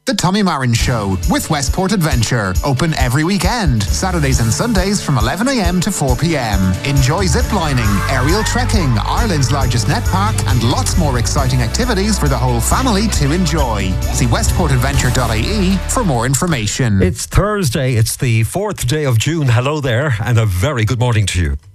The Tommy Marin Show with Westport Adventure. Open every weekend, Saturdays and Sundays from 11 a.m. to 4 p.m. Enjoy ziplining, aerial trekking, Ireland's largest net park, and lots more exciting activities for the whole family to enjoy. See westportadventure.ie for more information. It's Thursday. It's the 4th day of June. Hello there, and a very good morning to you.